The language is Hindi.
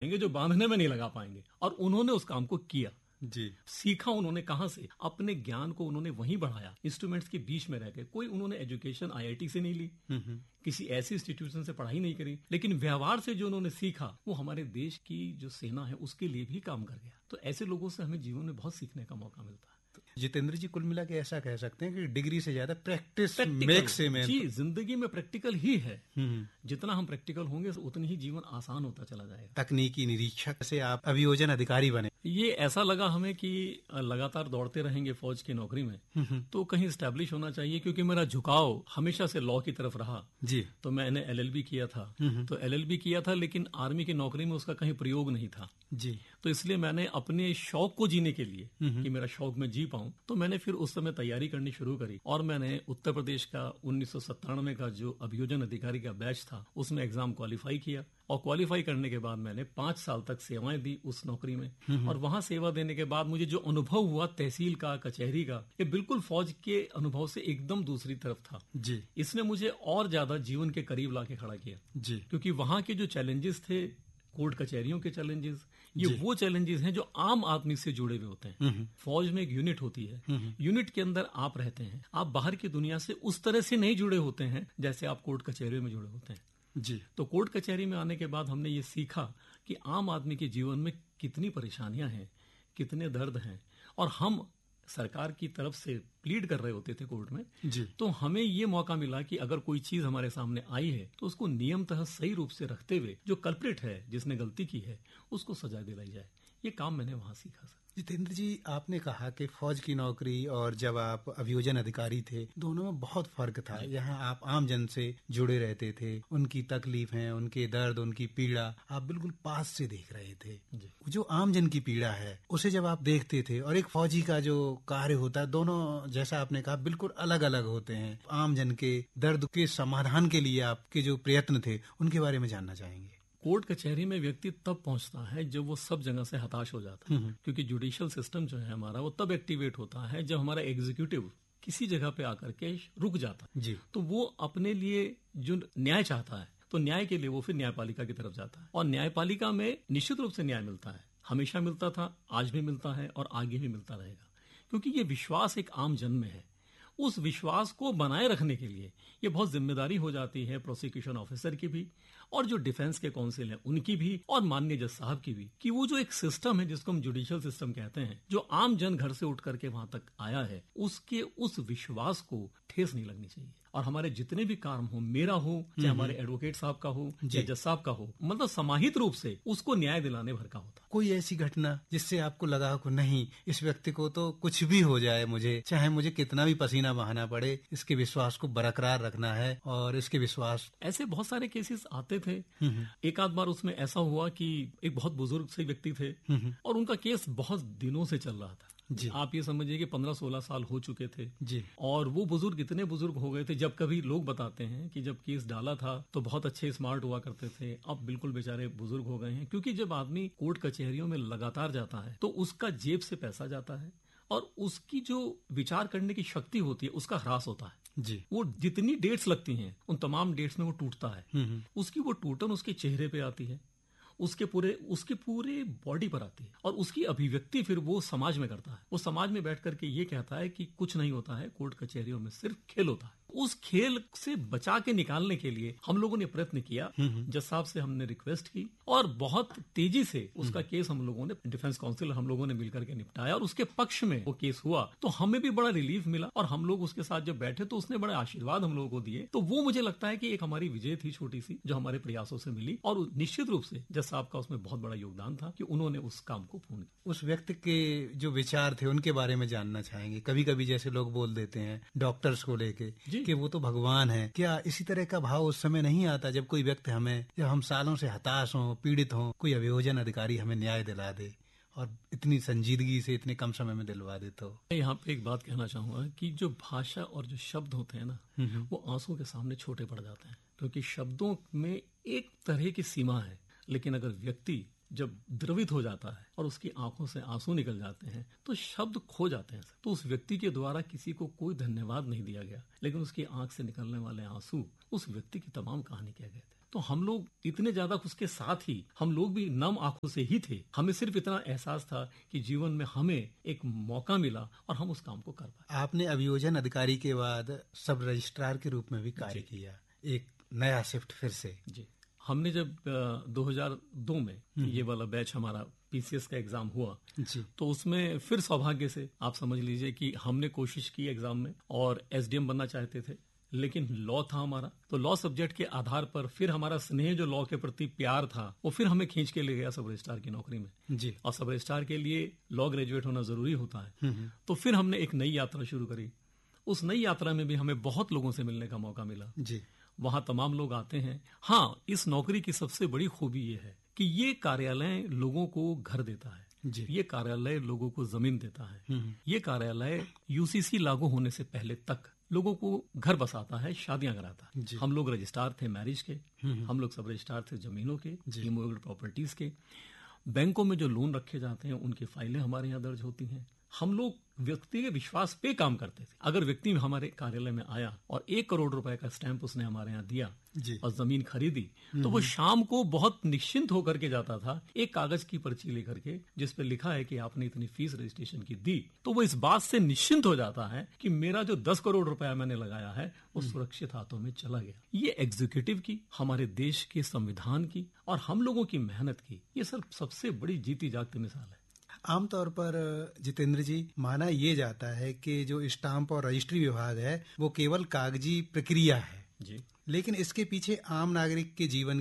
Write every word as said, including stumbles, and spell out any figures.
पाएंगे, जो बांधने में नहीं लगा पाएंगे। और उन्होंने उस काम को किया जी। सीखा उन्होंने कहां से? अपने ज्ञान को उन्होंने वहीं बढ़ाया, इंस्ट्रूमेंट्स के बीच में रह के। कोई उन्होंने एजुकेशन आईआईटी से नहीं ली, किसी ऐसी इंस्टीट्यूशन से पढ़ाई नहीं करी, लेकिन व्यवहार से जो उन्होंने सीखा वो हमारे देश की जो सेना है उसके लिए भी काम कर गया। तो ऐसे लोगों से हमें जीवन में बहुत सीखने का मौका मिलता है। जितेंद्र जी, कुल मिला के ऐसा कह सकते हैं कि डिग्री से ज्यादा प्रैक्टिस मेक्स ए मैन। जी, जिंदगी में प्रैक्टिकल ही है। जितना हम प्रैक्टिकल होंगे उतनी ही जीवन आसान होता चला जाएगा। तकनीकी निरीक्षक से आप अभियोजन अधिकारी बने, ये ऐसा लगा हमें कि लगातार दौड़ते रहेंगे फौज की नौकरी में तो कहीं स्टैब्लिश होना चाहिए, क्योंकि मेरा झुकाव हमेशा से लॉ की तरफ रहा। जी। तो मैंने एलएलबी किया था, तो एलएलबी किया था, लेकिन आर्मी की नौकरी में उसका कहीं प्रयोग नहीं था। जी। तो इसलिए मैंने अपने शौक को जीने के लिए कि मेरा शौक मैं जी पाऊं, तो मैंने फिर उस समय तैयारी करनी शुरू करी और मैंने उत्तर प्रदेश का उन्नीस सौ सत्तानवे का जो अभियोजन अधिकारी का बैच था उसमें एग्जाम क्वालिफाई किया। और क्वालिफाई करने के बाद मैंने पांच साल तक सेवाएं दी उस नौकरी में। और वहां सेवा देने के बाद मुझे जो अनुभव हुआ तहसील का, कचहरी का, ये बिल्कुल फौज के अनुभव से एकदम दूसरी तरफ था। जी। इसने मुझे और ज्यादा जीवन के करीब लाके खड़ा किया। जी। क्योंकि वहां के जो चैलेंजेस थे, कोर्ट कचहरियों के चैलेंजेस, ये वो चैलेंजेस हैं जो आम आदमी से जुड़े हुए होते हैं। फौज में एक यूनिट होती है, यूनिट के अंदर आप रहते हैं, आप बाहर की दुनिया से उस तरह से नहीं जुड़े होते हैं जैसे आप कोर्ट कचहरियों में जुड़े होते हैं। जी। तो कोर्ट कचहरी में आने के बाद हमने ये सीखा कि आम आदमी के जीवन में कितनी परेशानियां हैं, कितने दर्द हैं, और हम सरकार की तरफ से प्लीड कर रहे होते थे कोर्ट में। जी। तो हमें ये मौका मिला कि अगर कोई चीज हमारे सामने आई है तो उसको नियमतः सही रूप से रखते हुए जो कल्प्रिट है, जिसने गलती की है, उसको सजा दिलाई जाए। ये काम मैंने वहां सीखा सर। जितेंद्र जी, आपने कहा कि फौज की नौकरी और जब आप अभियोजन अधिकारी थे दोनों में बहुत फर्क था। यहाँ आप आम जन से जुड़े रहते थे, उनकी तकलीफें, उनके दर्द, उनकी पीड़ा आप बिल्कुल पास से देख रहे थे। जो आम जन की पीड़ा है उसे जब आप देखते थे और एक फौजी का जो कार्य होता है, दोनों जैसा आपने कहा बिल्कुल अलग अलग होते हैं। आम जन के दर्द के समाधान के लिए आपके जो प्रयत्न थे उनके बारे में जानना चाहेंगे। कोर्ट कचहरी में व्यक्ति तब पहुंचता है जब वो सब जगह से हताश हो जाता है, क्योंकि जुडिशियल सिस्टम जो है हमारा वो तब एक्टिवेट होता है जब हमारा एग्जीक्यूटिव किसी जगह पे आकर के रुक जाता है। जी। तो वो अपने लिए जो न्याय चाहता है तो न्याय के लिए वो फिर न्यायपालिका की तरफ जाता है, और न्यायपालिका में निश्चित रूप से न्याय मिलता है, हमेशा मिलता था, आज भी मिलता है और आगे भी मिलता रहेगा, क्योंकि ये विश्वास एक आम जन में है। उस विश्वास को बनाए रखने के लिए ये बहुत जिम्मेदारी हो जाती है प्रोसिक्यूशन ऑफिसर की भी, और जो डिफेंस के काउंसिल हैं उनकी भी, और माननीय जज साहब की भी, कि वो जो एक सिस्टम है जिसको हम जुडिशियल सिस्टम कहते हैं, जो आम जन घर से उठ करके वहां तक आया है, उसके उस विश्वास को ठेस नहीं लगनी चाहिए। और हमारे जितने भी काम हो, मेरा हो चाहे हमारे एडवोकेट साहब का हो या जज साहब का हो, मतलब समाहित रूप से उसको न्याय दिलाने भर का होता। कोई ऐसी घटना जिससे आपको लगा को नहीं, इस व्यक्ति को तो कुछ भी हो जाए, मुझे चाहे मुझे कितना भी पसीना बहाना पड़े, इसके विश्वास को बरकरार रखना है और इसके विश्वास। ऐसे बहुत सारे केसेस आते थे। एक आध बार उसमें ऐसा हुआ कि एक बहुत बुजुर्ग से व्यक्ति थे और उनका केस बहुत दिनों से चल रहा था। जी। आप ये समझिए कि पंद्रह सोलह साल हो चुके थे। जी। और वो बुजुर्ग इतने बुजुर्ग हो गए थे, जब कभी लोग बताते हैं कि जब केस डाला था तो बहुत अच्छे स्मार्ट हुआ करते थे, अब बिल्कुल बेचारे बुजुर्ग हो गए हैं। क्योंकि जब आदमी कोर्ट कचहरियों में लगातार जाता है तो उसका जेब से पैसा जाता है और उसकी जो विचार करने की शक्ति होती है उसका ह्रास होता है। जी। वो जितनी डेट्स लगती हैं उन तमाम डेट्स में वो टूटता है। उसकी वो टूटन उसके चेहरे पे आती है, उसके पूरे उसके पूरे बॉडी पर आती है, और उसकी अभिव्यक्ति फिर वो समाज में करता है। वो समाज में बैठ करके ये कहता है कि कुछ नहीं होता है, कोर्ट कचहरियों में सिर्फ खेल होता है। उस खेल से बचा के निकालने के लिए हम लोगों ने प्रयत्न किया, जज साहब से हमने रिक्वेस्ट की और बहुत तेजी से उसका केस हम लोगों ने, डिफेंस काउंसिल हम लोगों ने मिलकर के निपटाया और उसके पक्ष में वो केस हुआ। तो हमें भी बड़ा रिलीफ मिला और हम लोग उसके साथ जब बैठे तो उसने बड़े आशीर्वाद हम लोगों को दिए। तो वो मुझे लगता है कि एक हमारी विजय थी छोटी सी, जो हमारे प्रयासों से मिली, और निश्चित रूप से जज साहब का उसमें बहुत बड़ा योगदान था कि उन्होंने उस काम को पूर्ण किया। उस व्यक्ति के जो विचार थे उनके बारे में जानना चाहेंगे। कभी कभी जैसे लोग बोल देते हैं डॉक्टर्स को लेके कि वो तो भगवान है, क्या इसी तरह का भाव उस समय नहीं आता जब कोई व्यक्ति हमें, जब हम सालों से हताश हों, पीड़ित हों, कोई अभियोजन अधिकारी हमें न्याय दिला दे और इतनी संजीदगी से इतने कम समय में दिलवा दे? तो यहाँ पे एक बात कहना चाहूंगा कि जो भाषा और जो शब्द होते हैं ना, वो आंसू के सामने छोटे पड़ जाते हैं, क्योंकि शब्दों में एक तरह की सीमा है, लेकिन अगर व्यक्ति जब द्रवित हो जाता है और उसकी आंखों से आंसू निकल जाते हैं तो शब्द खो जाते हैं। तो उस व्यक्ति के द्वारा किसी को कोई धन्यवाद नहीं दिया गया, लेकिन उसकी आंख से निकलने वाले आंसू उस व्यक्ति की तमाम कहानी कह गए थे। तो हम लोग इतने ज्यादा उसके साथ ही हम लोग भी नम आंखों से ही थे। हमें सिर्फ इतना एहसास था कि जीवन में हमें एक मौका मिला और हम उस काम को कर पाए। आपने अभियोजन अधिकारी के बाद सब रजिस्ट्रार के रूप में भी कार्य किया, एक नया शिफ्ट फिर से। जी, हमने जब दो हज़ार दो में ये वाला बैच हमारा पीसीएस का एग्जाम हुआ जी, तो उसमें फिर सौभाग्य से आप समझ लीजिए कि हमने कोशिश की एग्जाम में और एसडीएम बनना चाहते थे, लेकिन लॉ था हमारा, तो लॉ सब्जेक्ट के आधार पर फिर हमारा स्नेह जो लॉ के प्रति प्यार था वो फिर हमें खींच के ले गया सब रजिस्ट्रार की नौकरी में जी। और सब रजिस्ट्रार के लिए लॉ ग्रेजुएट होना जरूरी होता है। तो फिर हमने एक नई यात्रा शुरू करी। उस नई यात्रा में भी हमें बहुत लोगों से मिलने का मौका मिला जी। वहां तमाम लोग आते हैं। हाँ, इस नौकरी की सबसे बड़ी खूबी ये है कि ये कार्यालय लोगों को घर देता है जी। ये कार्यालय लोगों को जमीन देता है। ये कार्यालय यूसीसी लागू होने से पहले तक लोगों को घर बसाता है, शादियां कराता है। हम लोग रजिस्ट्रार थे मैरिज के, हम लोग सब रजिस्ट्रार थे जमीनों के, इमोवेबल प्रॉपर्टीज के। बैंकों में जो लोन रखे जाते हैं उनकी फाइलें हमारे यहाँ दर्ज होती हैं। हम लोग व्यक्ति के विश्वास पे काम करते थे। अगर व्यक्ति हमारे कार्यालय में आया और एक करोड़ रुपए का स्टैंप उसने हमारे यहाँ दिया और जमीन खरीदी तो वो शाम को बहुत निश्चिंत होकर के जाता था, एक कागज की पर्ची लेकर के जिस पे लिखा है कि आपने इतनी फीस रजिस्ट्रेशन की दी। तो वो इस बात से निश्चिंत हो जाता है कि मेरा जो दस करोड़ रुपया मैंने लगाया है वो सुरक्षित हाथों में चला गया। ये एग्जीक्यूटिव की, हमारे देश के संविधान की और हम लोगों की मेहनत की ये सब सबसे बड़ी जीती जागती मिसाल है। आमतौर पर जितेंद्र जी, माना ये जाता है कि जो स्टाम्प और रजिस्ट्री विभाग है वो केवल कागजी प्रक्रिया है जी, लेकिन इसके पीछे आम नागरिक के जीवन